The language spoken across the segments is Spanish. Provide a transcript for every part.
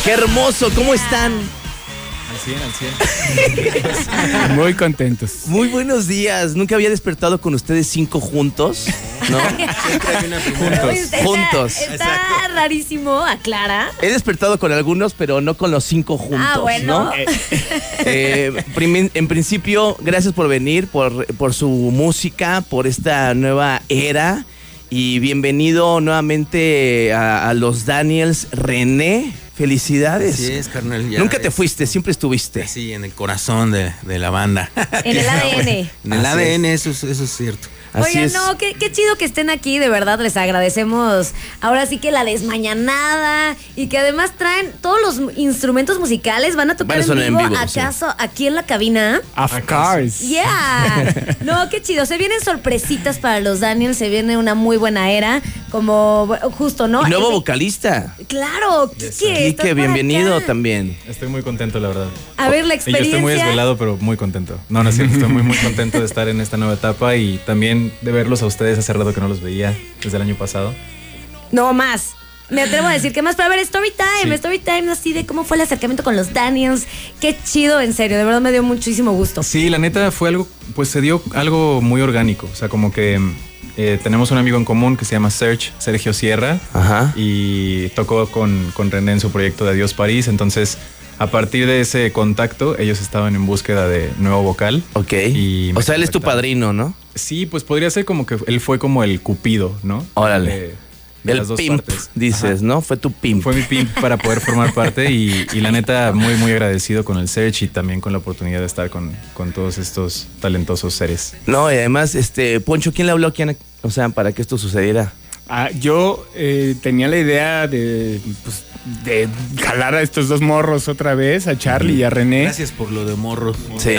¡Qué hermoso! ¿Cómo están? Al 100. Muy contentos. Muy buenos días. Nunca había despertado con ustedes 5 juntos, ¿no? Siempre hay una primera. Juntos. Está rarísimo, aclara. He despertado con algunos, pero no con los 5 juntos, bueno. ¿no? En principio, gracias por venir, por su música, por esta nueva era. Y bienvenido nuevamente a los Daniels. René, felicidades. Así es, carnal. Nunca te fuiste, siempre estuviste. Sí, en el corazón de la banda. En el ADN. En el ADN, eso es cierto. Así Oigan, es. no, qué chido que estén aquí, de verdad, les agradecemos. Ahora sí que la desmañanada y que además traen todos los instrumentos musicales, van a tocar Van a sonar en vivo, en vivo, ¿acaso aquí en la cabina? Of course. Yeah. No, qué chido. Se vienen sorpresitas para los Daniels, se viene una muy buena era, como justo, ¿no? Y nuevo vocalista. Claro, Quique, estás Quique, por bienvenido acá. también. Estoy muy contento, la verdad. A ver, la Y yo estoy muy experiencia. desvelado, pero muy contento. No es cierto. Estoy muy contento de estar en esta nueva etapa y también de verlos a ustedes. Hace rato que no los veía, desde el año pasado. No, más. Me atrevo a decir que más. Pero a ver, story Sí. time así de cómo fue el acercamiento con los Daniels. Qué chido, en serio. De verdad me dio muchísimo gusto. Sí, la neta fue algo, pues se dio algo muy orgánico. O sea, como que tenemos un amigo en común que se llama Sergio Sierra. Ajá. Y tocó con René en su proyecto de Adiós París. Entonces, a partir de ese contacto, ellos estaban en búsqueda de nuevo vocal. Ok. Y O sea, él es tu contactaron. padrino, ¿no? Sí, pues podría ser como que él fue como el cupido, ¿no? Órale. De El las dos pimp, partes. dices, Ajá. ¿no? Fue tu pimp. Fue mi pimp para poder formar parte y la neta muy agradecido con el Search y también con la oportunidad de estar con todos estos talentosos seres. No, y además, Poncho, ¿quién le habló? O sea, para que esto sucediera. Yo tenía la idea de jalar a estos dos morros otra vez, a Charlie y a René. Gracias por lo de morros. Sí.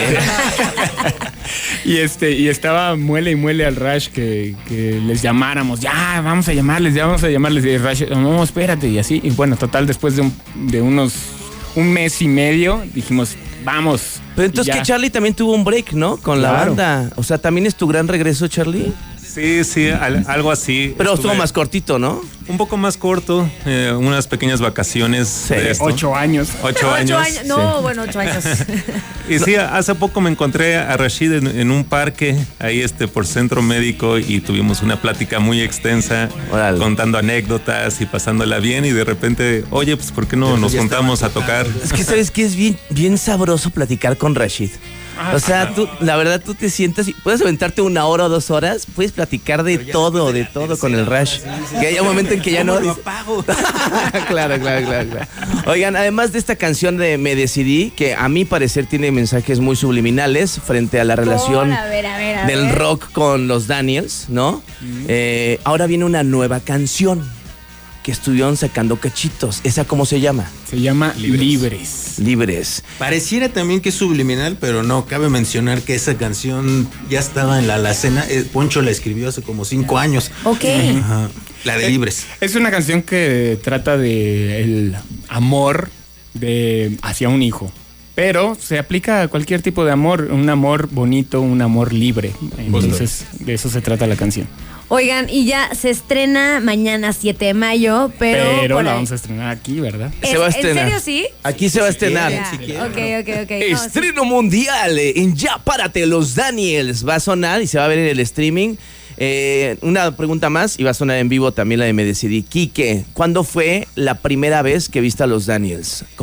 Y estaba muele y muele al Rush que les llamáramos. Ya, vamos a llamarles. Y Rush, no, espérate. Y así. Y bueno, total, después de un mes y medio, dijimos, vamos. Pero entonces Y ya. que Charlie también tuvo un break, ¿no? Con la Claro. banda. O sea, ¿también es tu gran regreso, Charlie? Sí, algo así. Pero estuvo Estuve más cortito, ¿no? un poco más corto, unas pequeñas vacaciones Sí. de esto. 8 años. 8 años. No, bueno, 8 años. Y sí, hace poco me encontré a Rashid en un parque ahí por Centro Médico y tuvimos una plática muy extensa, Órale. contando anécdotas y pasándola bien y de repente, oye, pues ¿por qué no nos ya juntamos a estaban tocar? Es que sabes que es bien sabroso platicar con Rashid. O sea, la verdad, tú te sientas y puedes aventarte 1 hora o 2 horas, puedes platicar de todo con el Rush. Que haya un momento en que ya no. ¿Cómo lo apago? Claro. Oigan, además de esta canción de Me Decidí, que a mi parecer tiene mensajes muy subliminales frente a la relación A ver. del rock con los Daniels, ¿no? Ahora viene una nueva canción que estuvieron sacando cachitos. ¿Esa cómo se llama? Se llama Libres. Libres. Pareciera también que es subliminal, pero no. Cabe mencionar que esa canción ya estaba en la alacena. Poncho la escribió hace como 5 años. Ok. Ajá. La de Libres. Es una canción que trata de el amor hacia un hijo. Pero se aplica a cualquier tipo de amor, un amor bonito, un amor libre. Entonces, de eso se trata la canción. Oigan, y ya se estrena mañana 7 de mayo, pero por la ahí- vamos a estrenar aquí, ¿verdad? Se va a estrenar. ¿En serio sí? Aquí se va a estrenar. Ya. si quieren, Ok. No, sí. Estreno mundial en Ya Párate los Daniels. Va a sonar y se va a ver en el streaming. Una pregunta más y va a sonar en vivo también la de Me Decidí. Quique, ¿cuándo fue la primera vez que viste a los Daniels?